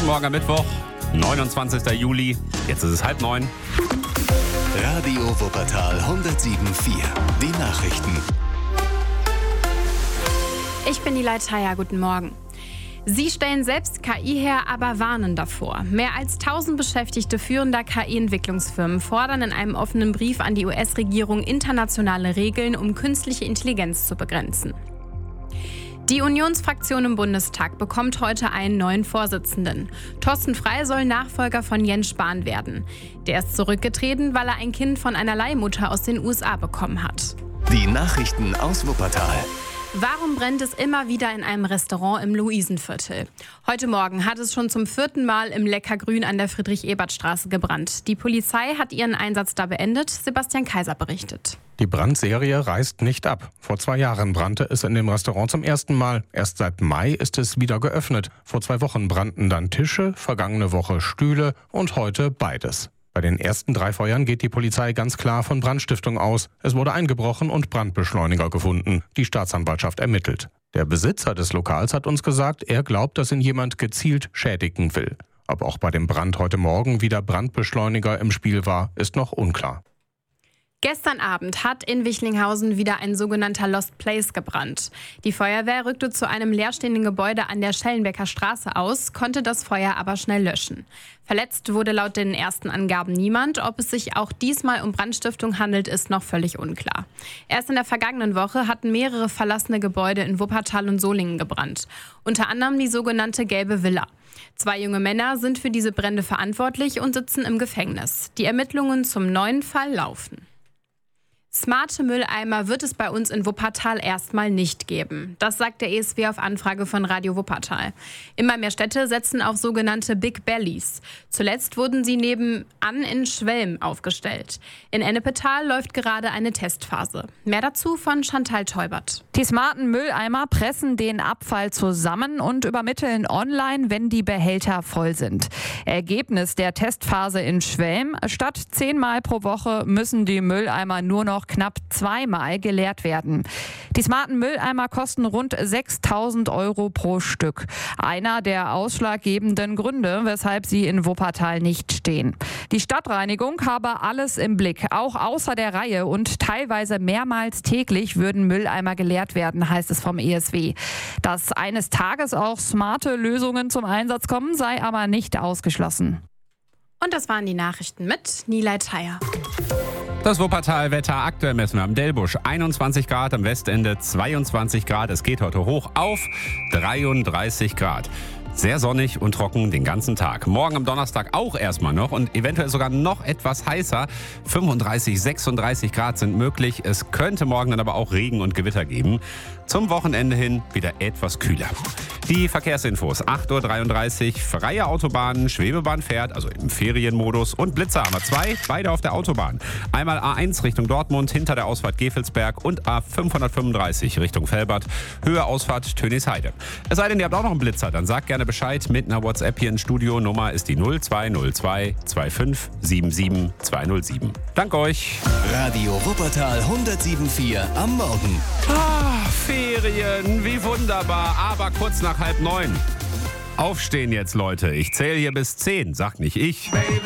Morgen am Mittwoch, 29. Juli. Jetzt ist es 8:30. Radio Wuppertal 107.4. Die Nachrichten. Ich bin die Leitaya, guten Morgen. Sie stellen selbst KI her, aber warnen davor. Mehr als 1000 Beschäftigte führender KI-Entwicklungsfirmen fordern in einem offenen Brief an die US-Regierung internationale Regeln, um künstliche Intelligenz zu begrenzen. Die Unionsfraktion im Bundestag bekommt heute einen neuen Vorsitzenden. Thorsten Frey soll Nachfolger von Jens Spahn werden. Der ist zurückgetreten, weil er ein Kind von einer Leihmutter aus den USA bekommen hat. Die Nachrichten aus Wuppertal. Warum brennt es immer wieder in einem Restaurant im Luisenviertel? Heute Morgen hat es schon zum 4. Mal im Leckergrün an der Friedrich-Ebert-Straße gebrannt. Die Polizei hat ihren Einsatz da beendet. Sebastian Kaiser berichtet. Die Brandserie reißt nicht ab. Vor 2 Jahren brannte es in dem Restaurant zum ersten Mal. Erst seit Mai ist es wieder geöffnet. Vor 2 Wochen brannten dann Tische, vergangene Woche Stühle und heute beides. Bei den ersten 3 Feuern geht die Polizei ganz klar von Brandstiftung aus. Es wurde eingebrochen und Brandbeschleuniger gefunden. Die Staatsanwaltschaft ermittelt. Der Besitzer des Lokals hat uns gesagt, er glaubt, dass ihn jemand gezielt schädigen will. Ob auch bei dem Brand heute Morgen wieder Brandbeschleuniger im Spiel war, ist noch unklar. Gestern Abend hat in Wichlinghausen wieder ein sogenannter Lost Place gebrannt. Die Feuerwehr rückte zu einem leerstehenden Gebäude an der Schellenbecker Straße aus, konnte das Feuer aber schnell löschen. Verletzt wurde laut den ersten Angaben niemand. Ob es sich auch diesmal um Brandstiftung handelt, ist noch völlig unklar. Erst in der vergangenen Woche hatten mehrere verlassene Gebäude in Wuppertal und Solingen gebrannt. Unter anderem die sogenannte Gelbe Villa. 2 junge Männer sind für diese Brände verantwortlich und sitzen im Gefängnis. Die Ermittlungen zum neuen Fall laufen. Smarte Mülleimer wird es bei uns in Wuppertal erstmal nicht geben. Das sagt der ESW auf Anfrage von Radio Wuppertal. Immer mehr Städte setzen auf sogenannte Big Bellies. Zuletzt wurden sie nebenan in Schwelm aufgestellt. In Ennepetal läuft gerade eine Testphase. Mehr dazu von Chantal Teubert. Die smarten Mülleimer pressen den Abfall zusammen und übermitteln online, wenn die Behälter voll sind. Ergebnis der Testphase in Schwelm: Statt 10 Mal pro Woche müssen die Mülleimer nur noch knapp 2 Mal geleert werden. Die smarten Mülleimer kosten rund 6.000 € pro Stück. Einer der ausschlaggebenden Gründe, weshalb sie in Wuppertal nicht stehen. Die Stadtreinigung habe alles im Blick, auch außer der Reihe, und teilweise mehrmals täglich würden Mülleimer geleert werden, heißt es vom ESW. Dass eines Tages auch smarte Lösungen zum Einsatz kommen, sei aber nicht ausgeschlossen. Und das waren die Nachrichten mit Nilay Thayer. Das Wuppertal-Wetter aktuell messen wir am Dellbusch. 21 Grad, am Westende 22 Grad. Es geht heute hoch auf 33 Grad. Sehr sonnig und trocken den ganzen Tag. Morgen am Donnerstag auch erstmal noch und eventuell sogar noch etwas heißer. 35, 36 Grad sind möglich. Es könnte morgen dann aber auch Regen und Gewitter geben. Zum Wochenende hin wieder etwas kühler. Die Verkehrsinfos: 8:33 Uhr, freie Autobahnen, Schwebebahn fährt, also im Ferienmodus, und Blitzer haben wir 2, beide auf der Autobahn. Einmal A1 Richtung Dortmund, hinter der Ausfahrt Gefelsberg, und A535 Richtung Velbert, Höhe Ausfahrt Tönisheide. Es sei denn, ihr habt auch noch einen Blitzer, dann sagt gerne Bescheid mit einer WhatsApp hier ins Studio. Nummer ist die 0202 25 77 207. Danke euch. Radio Wuppertal 107.4 am Morgen. Ferien, wie wunderbar, aber kurz nach 8:30. Aufstehen jetzt, Leute. Ich zähle hier bis 10, sagt nicht ich. Baby.